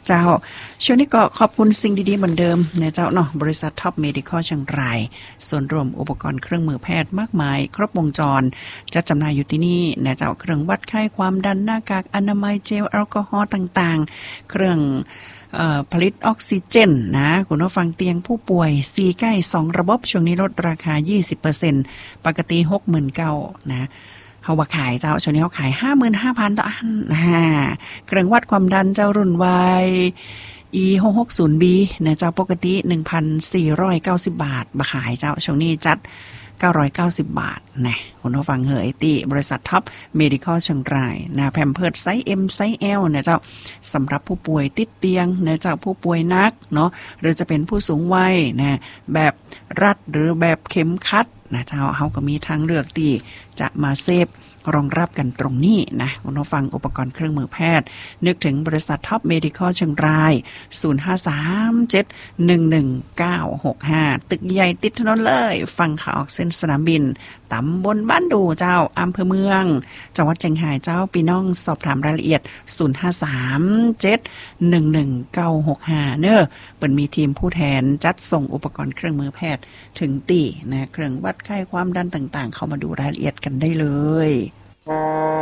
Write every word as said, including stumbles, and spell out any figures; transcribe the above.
เจ้าช่วงนี้ก็ขอบคุณสิ่งดีๆเหมือนเดิมนะเจ้าเนาะบริษัทท็อปเมดิคอลเชียงรายส่วนรวมอุปกรณ์เครื่องมือแพทย์มากมายครบวงจรจัดจำหน่ายอยู่ที่นี่นะเจ้าเครื่องวัดไข้ความดันหน้ากากอนามัยเจลแอลกอฮอล์ต่างๆเครื่องผลิตออกซิเจนนะคุณผู้ฟังเตียงผู้ป่วยสี่ใกล้สองระบบช่วงนี้ลดราคา ยี่สิบเปอร์เซ็นต์ ปกติ หกหมื่นเก้าพัน นะเฮาว่าขายเจ้าช่วงนี้เฮาขาย ห้าหมื่นห้าพัน ต่ออันนะเครื่องวัดความดันเจ้ารุ่นวาย อี หกหกศูนย์ บี นะเจ้าปกติ หนึ่งพันสี่ร้อยเก้าสิบ บาทบ่ขายเจ้าช่วงนี้จัดเก้าร้อยเก้าสิบบาทนะคุณผู้ฟังเฮอไอติบริษัทท็อปเมดิคอลเชียงรายนะแพมเพิร์สไซส์ M ไซส์ L นะเจ้าสำหรับผู้ป่วยติดเตียงนะเจ้าผู้ป่วยหนักเนาะหรือจะเป็นผู้สูงวัยนะแบบรัดหรือแบบเข็มขัดนะเจ้าเฮาก็มีทางเลือกที่จะมาเซฟรองรับกันตรงนี้นะคุณผู้ฟังอุปกรณ์เครื่องมือแพทย์นึกถึงบริษัทท็อปเมดิคอลเชียงรายศูนย์ ห้า สาม เจ็ด หนึ่ง หนึ่ง เก้า หก ห้าตึกใหญ่ติดถนนเลยฝั่งขาออกเส้นสนามบินตำบลบ้านดูเจ้าอำเภอเมืองจังหวัดเชียงรายเจ้าพี่น้องสอบถามรายละเอียดศูนย์ ห้า สาม เจ็ด หนึ่ง หนึ่ง เก้า หก ห้าเน้อเปิ้นมีทีมผู้แทนจัดส่งอุปกรณ์เครื่องมือแพทย์ถึงตีนะเครื่องวัดไข้ความดันต่างๆเข้ามาดูรายละเอียดกันได้เลย